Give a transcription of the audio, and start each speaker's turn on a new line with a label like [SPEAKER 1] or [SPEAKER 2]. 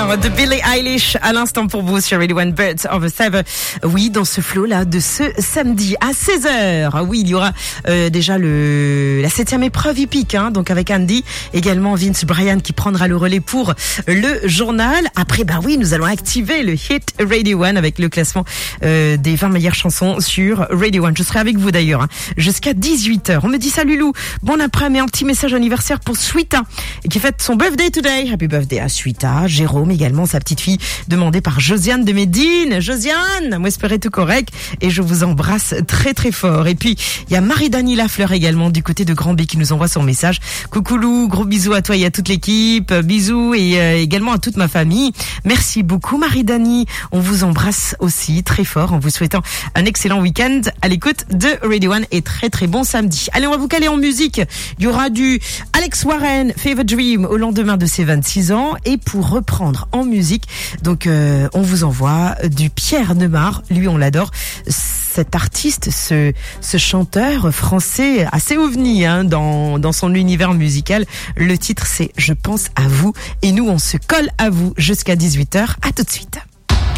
[SPEAKER 1] de Billie Eilish à l'instant pour vous sur Radio One Birds of a Feather. Oui, dans ce flow-là de ce samedi à 16h. Oui, il y aura déjà la 7e épreuve hippique, donc avec Andy, également Vince Bryan qui prendra le relais pour le journal. Après, nous allons activer le Hit Radio One avec le classement des 20 meilleures chansons sur Radio One. Je serai avec vous d'ailleurs jusqu'à 18h. On me dit salut Lou, bon après-midi, un petit message anniversaire pour Sweeta qui fête son birthday today. Happy birthday à Sweeta. Jérôme également, sa petite fille demandée par Josiane de Médine. Josiane, moi espérez tout correct et je vous embrasse très très fort. Et puis il y a Marie-Dani Lafleur également du côté de Grand-B qui nous envoie son message. Coucou Lou, gros bisous à toi et à toute l'équipe. Bisous et également à toute ma famille. Merci beaucoup Marie-Dani. On vous embrasse aussi très fort en vous souhaitant un excellent week-end à l'écoute de Radio One et très très bon samedi. Allez, on va vous caler en musique. Il y aura du Alex Warren, Fever Dream au lendemain de ses 26 ans. Et pour reprendre en musique, donc on vous envoie du Pierre Nemar. Lui, on l'adore. Cet artiste, ce chanteur français assez ovni dans son univers musical. Le titre, c'est Je pense à vous. Et nous, on se colle à vous jusqu'à 18h. À tout de suite.